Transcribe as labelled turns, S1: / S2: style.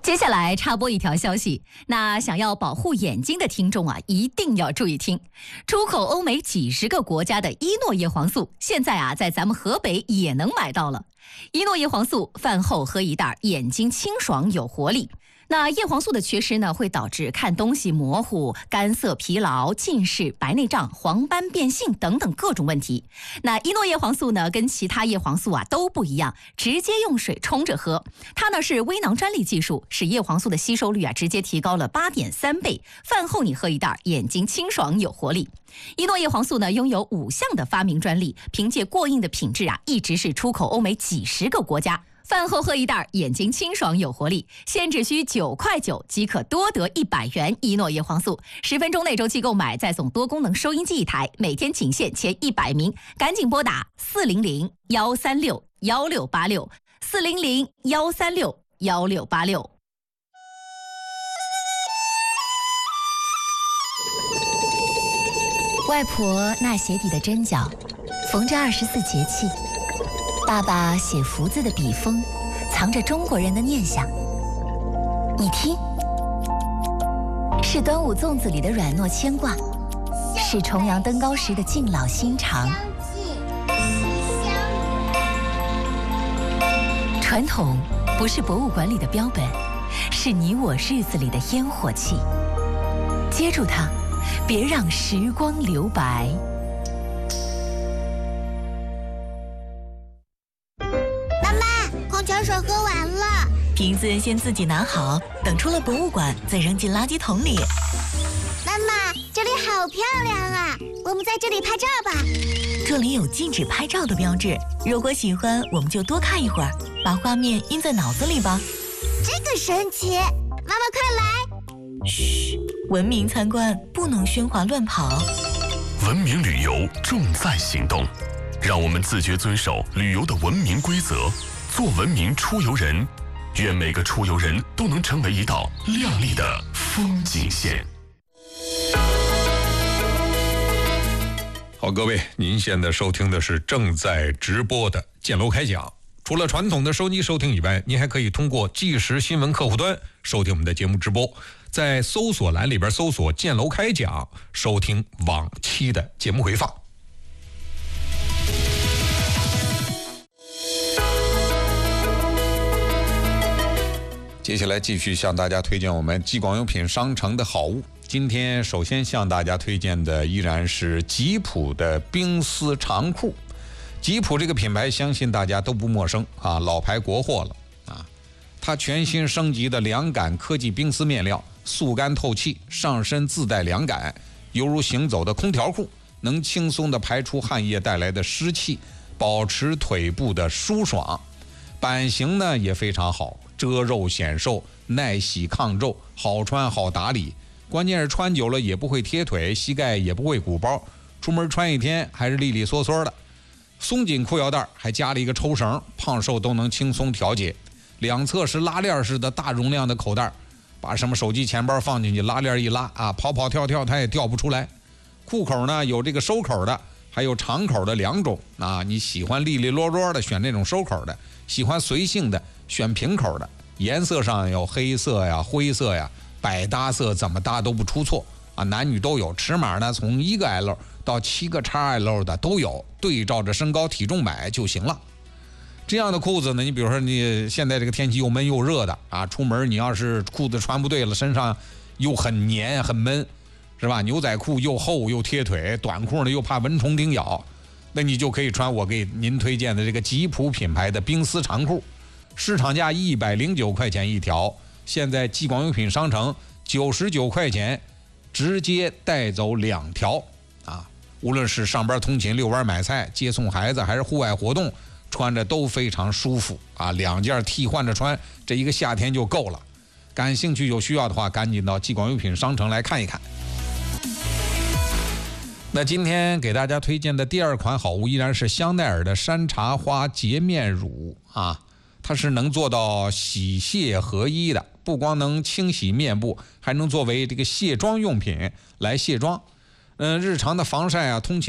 S1: 接下来插播一条消息，那想要保护眼睛的听众啊，一定要注意听。出口欧美几十个国家的伊诺叶黄素，现在啊，在咱们河北也能买到了。伊诺叶黄素饭后喝一袋，眼睛清爽有活力。那叶黄素的缺失呢，会导致看东西模糊、干涩、疲劳、近视、白内障、黄斑变性等等各种问题。那伊诺叶黄素呢，跟其他叶黄素啊都不一样，直接用水冲着喝。它呢是微囊专利技术，使叶黄素的吸收率啊直接提高了8.3倍。饭后你喝一袋，眼睛清爽有活力。伊诺叶黄素呢拥有5项的发明专利，凭借过硬的品质啊，一直是出口欧美几十个国家。饭后喝一袋，眼睛清爽有活力，现只需9.9块即可多得100元伊诺叶黄素。10分钟内周期购买，再送多功能收音机1台，每天仅限前100名，赶紧拨打400-136-1686，400-136-1686。外婆那鞋底的针脚，缝着24节气。爸爸写福字的笔锋，藏着中国人的念想。你听，是端午粽子里的软糯牵挂，是重阳登高时的敬老心肠。传统不是博物馆里的标本，是你我日子里的烟火气。接住它，别让时光留白。
S2: 矿泉水喝完了，
S3: 瓶子先自己拿好，等出了博物馆再扔进垃圾桶里。
S2: 妈妈，这里好漂亮啊，我们在这里拍照吧。
S3: 这里有禁止拍照的标志，如果喜欢我们就多看一会儿，把画面印在脑子里吧。
S2: 这个神奇，妈妈快来。
S3: 嘘，文明参观不能喧哗乱跑。
S4: 文明旅游重在行动，让我们自觉遵守旅游的文明规则，做文明出游人。愿每个出游人都能成为一道亮丽的风景线。
S5: 好，各位，您现在收听的是正在直播的建楼开讲。除了传统的收机收听以外，您还可以通过即时新闻客户端收听我们的节目直播，在搜索栏里边搜索建楼开讲，收听往期的节目回放。接下来继续向大家推荐我们吉广用品商城的好物。今天首先向大家推荐的依然是吉普的冰丝长裤。吉普这个品牌相信大家都不陌生啊，老牌国货了啊。它全新升级的凉感科技冰丝面料，速干透气，上身自带凉感，犹如行走的空调裤，能轻松地排出汗液带来的湿气，保持腿部的舒爽。版型呢也非常好，遮肉显瘦，耐洗抗皱，好穿好打理。关键是穿久了也不会贴腿，膝盖也不会鼓包，出门穿一天还是利利索索的。松紧裤腰带还加了一个抽绳，胖瘦都能轻松调节。两侧是拉链式的大容量的口袋，把什么手机钱包放进去，拉链一拉啊，跑跑跳跳它也掉不出来。裤口呢有这个收口的，还有长口的2种啊，你喜欢利利落落的选那种收口的，喜欢随性的选平口的。颜色上有黑色呀、灰色呀，百搭色怎么搭都不出错啊，男女都有。尺码呢从1个 L 到7个 XL 的都有，对照着身高体重买就行了。这样的裤子呢，你比如说你现在这个天气又闷又热的啊，出门你要是裤子穿不对了，身上又很黏很闷，是吧？牛仔裤又厚又贴腿，短裤呢又怕蚊虫叮咬，那你就可以穿我给您推荐的这个吉普品牌的冰丝长裤，市场价109块钱一条，现在吉广用品商城99块钱直接带走2条啊！无论是上班通勤、遛弯买菜、接送孩子，还是户外活动，穿着都非常舒服啊！2件替换着穿，这一个夏天就够了。感兴趣有需要的话，赶紧到吉广用品商城来看一看。那今天给大家推荐的第2款好物依然是香奈儿的山茶花洁面乳啊，它是能做到洗卸合一的，不光能清洗面部，还能作为这个卸妆用品来卸妆。日常的防晒啊、通勤